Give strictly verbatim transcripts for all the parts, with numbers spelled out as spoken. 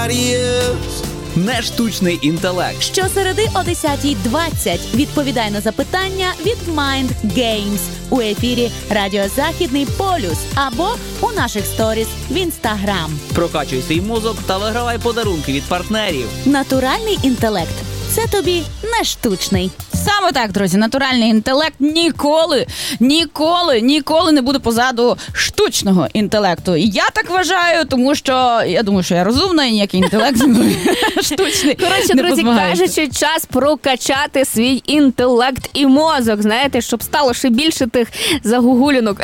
Нештучний інтелект. Щосереди о десята двадцять відповідай на запитання від Mind Games у ефірі Радіо Західний полюс або у наших сторіс в Інстаграм. Прокачуй свій мозок та вигравай подарунки від партнерів. Натуральний інтелект – це тобі не штучний. Саме так, друзі, натуральний інтелект ніколи, ніколи, ніколи не буде позаду штучного інтелекту. Я так вважаю, тому що я думаю, що я розумна і ніякий інтелект штучний. Коротше, не друзі, позмагається. кажучи, час прокачати свій інтелект і мозок, знаєте, щоб стало ще більше тих загугулянок.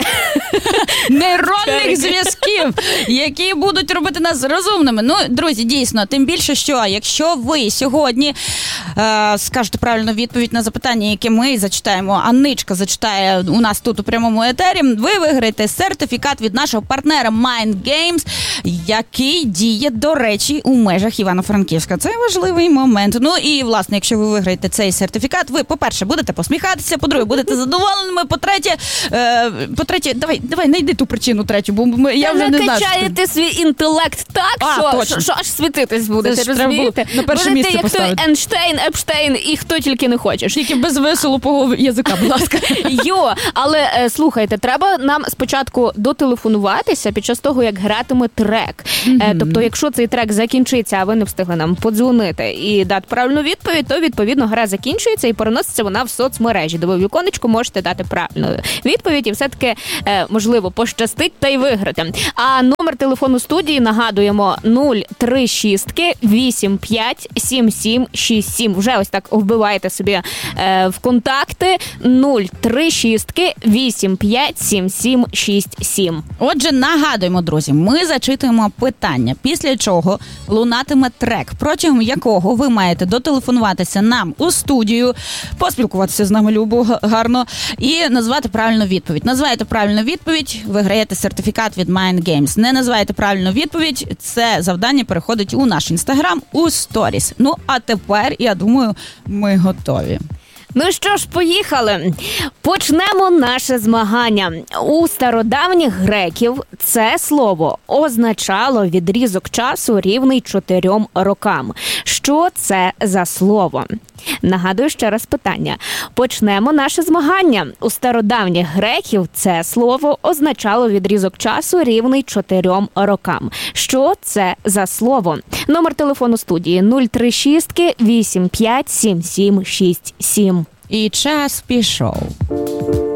Нейронних зв'язків, які будуть робити нас розумними. Ну, друзі, дійсно, тим більше, що якщо ви сьогодні е, скажете правильну відповідь на запитання, яке ми зачитаємо, а Ничка зачитає у нас тут у прямому етері, ви виграєте сертифікат від нашого партнера Mind Games, який діє, до речі, у межах Івано-Франківська. Це важливий момент. Ну і, власне, якщо ви виграєте цей сертифікат, ви, по-перше, будете посміхатися, по-друге, будете задоволеними, по-третє, е, по-третє, давай, давай, знайди ту причину третю, бо ми, я вже не знаю. Накачаєте свій інтелект так, А, що, точно. що аж світитись будете, Це ж треба розумієте? було на перше Будете місце як поставити. той Ейнштейн, Епштейн і хто тільки не хочеш. Тільки без висолопого язика, будь ласка. Йо, але е, слухайте, треба нам спочатку дотелефонуватися під час того, як гратиме трек. Mm-hmm. Е, тобто, якщо цей трек закінчиться, а ви не встигли нам подзвонити і дати правильну відповідь, то, відповідно, гра закінчується і переноситься вона в соцмережі, де ви в віконечку можете дати правильну відповідь і все-таки, е, можливо, пощастить та й виграти. А номер телефону студії, нагадуємо, нуль три шість вісім п'ять сім сім шість сім. Вже ось так вбиваєте собі е, в контакти нуль три шість вісім п'ять сім сім шість сім. Отже, нагадуємо, друзі, ми зачитуємо питання, після чого лунатиме трек, протягом якого ви маєте дотелефонуватися нам у студію, поспілкуватися з нами любо, гарно, і назвати правильну відповідь. Називаєте правильну відповідь, виграєте сертифікат від Mind Games. Не називаєте правильну відповідь, це завдання переходить у наш Інстаграм, у сторіс. Ну, а тепер, я думаю, ми готові. Ну що ж, поїхали. Почнемо наше змагання. У стародавніх греків це слово означало відрізок часу рівний чотирьом рокам. Що це за слово? Нагадую ще раз питання. Почнемо наше змагання. У стародавніх греків це слово означало відрізок часу рівний чотирьом рокам. Що це за слово? Номер телефону студії нуль три шість вісім п'ять сім сім шість сім. І час пішов.